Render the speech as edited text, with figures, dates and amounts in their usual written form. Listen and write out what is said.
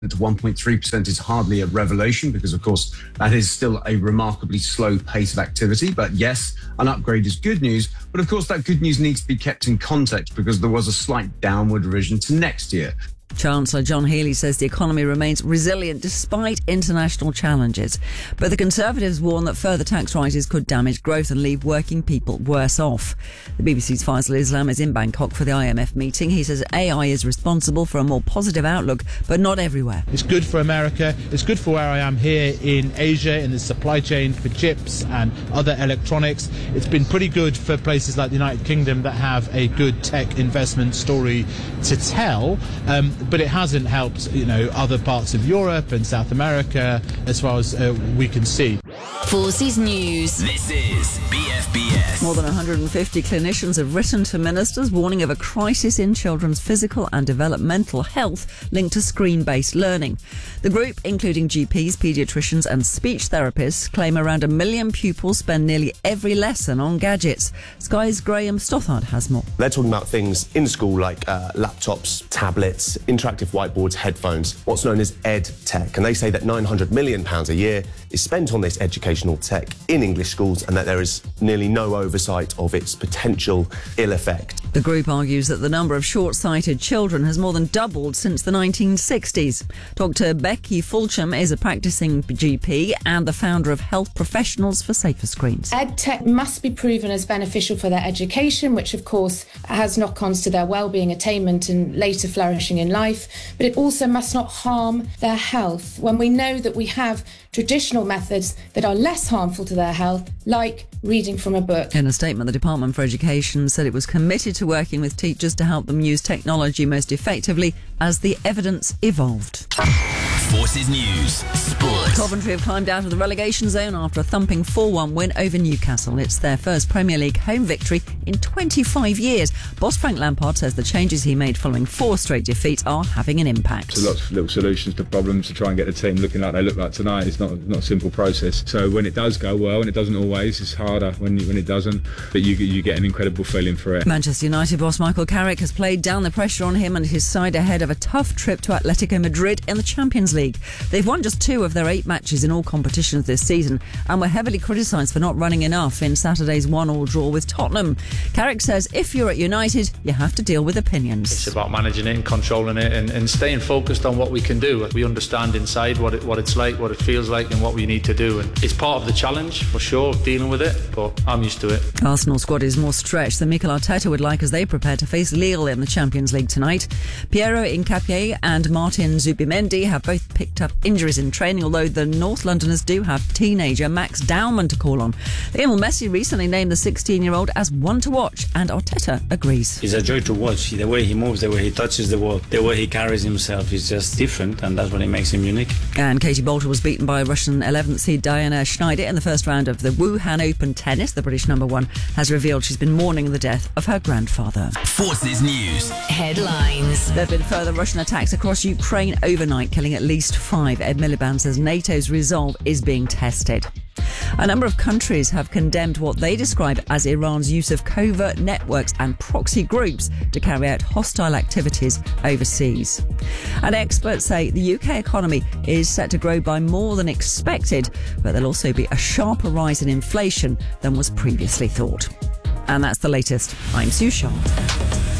to 1.3% is hardly a revelation because, of course, that is still a remarkably slow pace of activity. But yes, an upgrade is good news. But of course, that good news needs to be kept in context because there was a slight downward revision to next year. Chancellor John Healey says the economy remains resilient despite international challenges. But the Conservatives warn that further tax rises could damage growth and leave working people worse off. The BBC's Faisal Islam is in Bangkok for the IMF meeting. He says AI is responsible for a more positive outlook, but not everywhere. It's good for America. It's good for where I am here in Asia, in the supply chain for chips and other electronics. It's been pretty good for places like the United Kingdom that have a good tech investment story to tell. But it hasn't helped, other parts of Europe and South America as far as we can see. Forces News. This is BFBS. More than 150 clinicians have written to ministers warning of a crisis in children's physical and developmental health linked to screen-based learning. The group, including GPs, paediatricians and speech therapists, claim around 1 million pupils spend nearly every lesson on gadgets. Sky's Graham Stothard has more. They're talking about things in school like laptops, tablets, interactive whiteboards, headphones, what's known as ed tech. And they say that £900 million a year is spent on this educational tech in English schools and that there is nearly no oversight of its potential ill effect. The group argues that the number of short-sighted children has more than doubled since the 1960s. Dr. Becky Fulcham is a practicing GP and the founder of Health Professionals for Safer Screens. EdTech must be proven as beneficial for their education, which of course has knock-ons to their well-being, attainment and later flourishing in life, but it also must not harm their health when we know that we have traditional methods that are less harmful to their health, like reading from a book. In a statement, the Department for Education said it was committed to working with teachers to help them use technology most effectively as the evidence evolved. Forces News. Sports. Coventry have climbed out of the relegation zone after a thumping 4-1 win over Newcastle. It's their first Premier League home victory in 25 years. Boss Frank Lampard says the changes he made following 4 straight defeats are having an impact. There's lots of little solutions to problems to try and get the team looking like they look like tonight. It's not a simple process. So when it does go well, and it doesn't always, it's harder when it doesn't. But you get an incredible feeling for it. Manchester United boss Michael Carrick has played down the pressure on him and his side ahead of a tough trip to Atletico Madrid in the Champions League. They've won just 2 of their 8 matches in all competitions this season and were heavily criticised for not running enough in Saturday's 1-1 draw with Tottenham. Carrick says if you're at United, you have to deal with opinions. It's about managing it and controlling it and staying focused on what we can do. We understand inside what it's like, what it feels like and what we need to do. And it's part of the challenge, for sure, dealing with it, but I'm used to it. Arsenal squad is more stretched than Mikel Arteta would like as they prepare to face Lille in the Champions League tonight. Piero Hincapié and Martin Zubimendi have both picked up injuries in training, although the North Londoners do have teenager Max Dowman to call on. Lionel Messi recently named the 16-year-old as one to watch, and Arteta agrees. He's a joy to watch. The way he moves, the way he touches the ball, the way he carries himself is just different, and that's what makes him unique. And Katie Boulter was beaten by Russian 11th seed Diana Schneider in the first round of the Wuhan Open tennis. The British number 1 has revealed she's been mourning the death of her grandfather. Forces News. Headlines. There have been further Russian attacks across Ukraine overnight, killing at least 5. Ed Miliband says NATO's resolve is being tested. A number of countries have condemned what they describe as Iran's use of covert networks and proxy groups to carry out hostile activities overseas. And experts say the UK economy is set to grow by more than expected, but there'll also be a sharper rise in inflation than was previously thought. And that's the latest. I'm Sue Shaw.